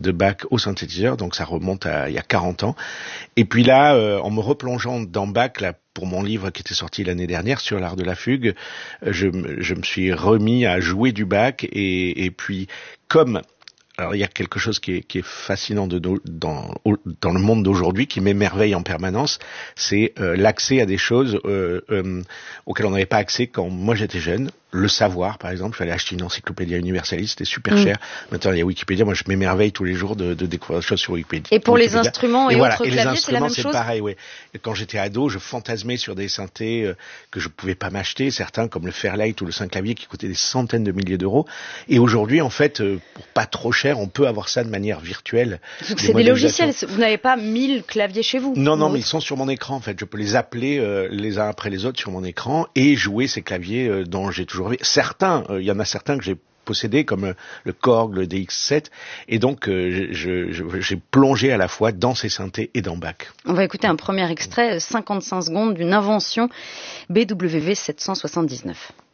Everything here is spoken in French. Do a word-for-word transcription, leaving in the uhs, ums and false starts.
de Bach au synthétiseur, donc ça remonte à il y a quarante ans. Et puis là, euh, en me replongeant dans Bach, là, pour mon livre qui était sorti l'année dernière sur l'art de la fugue, je, je me suis remis à jouer du Bach et, et puis comme alors il y a quelque chose qui est, qui est fascinant de, de, dans, dans le monde d'aujourd'hui, qui m'émerveille en permanence, c'est euh, l'accès à des choses euh, euh, auxquelles on n'avait pas accès quand moi j'étais jeune. Le savoir, par exemple, il fallait acheter une encyclopédie universaliste, c'était super mmh. cher. Maintenant, il y a Wikipédia. Moi, je m'émerveille tous les jours de, de découvrir des choses sur Wikipédia. Et pour Wikipédia. les instruments et, et voilà. autres et claviers, les instruments, c'est la même chose. C'est pareil, oui. Quand j'étais ado, je fantasmais sur des synthés euh, que je pouvais pas m'acheter, certains comme le Fairlight ou le Synclavier qui coûtaient des centaines de milliers d'euros. Et aujourd'hui, en fait, euh, pour pas trop cher, on peut avoir ça de manière virtuelle. Donc c'est des logiciels. Vous n'avez pas mille claviers chez vous. Non, non, mais ils sont sur mon écran. En fait, je peux les appeler euh, les uns après les autres sur mon écran et jouer ces claviers euh, dont j'ai toujours vu. Certains Il euh, y en a certains que j'ai possédés, comme euh, le Korg, le D X sept, et donc euh, je, je, j'ai plongé à la fois dans ces synthés et dans Bach. On va écouter un premier extrait, cinquante-cinq secondes d'une invention B W V sept cent soixante-dix-neuf.